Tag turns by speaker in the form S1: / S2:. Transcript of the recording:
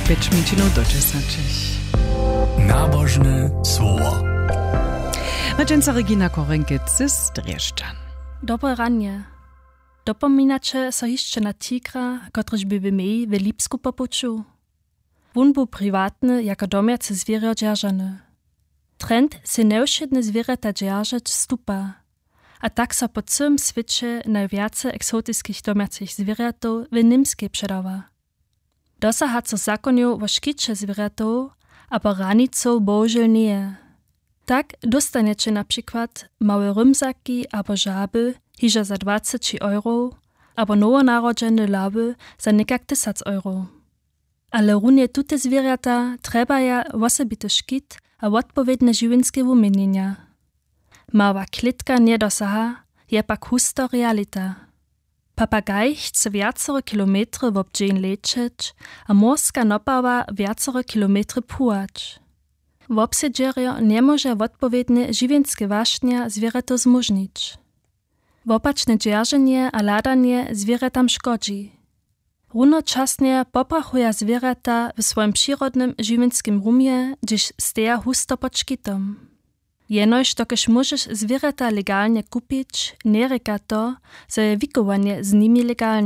S1: 5 minut do 10.
S2: Nabożne słowo.
S1: Macienca Regina Korenkic z Dreszczan.
S3: Dobre ranie. Dopominacie so jeszcze na tigra, kotryż by w mei w Lipsku popuczu. Wun był prywatny, jako domiacy zwierzę dzierżany. Trend se neušedne zwierzęta dzierżeć stupa. A tak so po całym świecie najwiacej egzotyckich domiacych zwierzętów w Nimskiej przedawa. Dosaha co zakoniu o szkicze zwierzętów, aber raniców bohužel nie. Tak dostaniecie na przykład małe rymzaki albo żaby, hiža za 20 euro, albo nowonarodzene lawy za niekak 1000 euro. Ale runie tute zwierzęta trebaja osobity szkit a odpowiednie żywienskie umienienia. Mała klitka nie dosaha, je pak husto realita. Papagaj chce viacore kilometry w obdzień lecieć, a morska nopawa viacore kilometry płać. W obsiedzierio nie może odpowiednie żywienskie waśnia zwierzęto zmużnić. Wopaczne dzierżenie a ladanie zwierzętam szkodzi. Runočasnie poprachuje zwierzęta w swoim przyrodnym żywienskim rumie, gdzieś steja husto pod szkitom. Jenoż dokež możesz zwierzęta legalnie kupić, nie reka to, że je wikowanie z nimi legalne.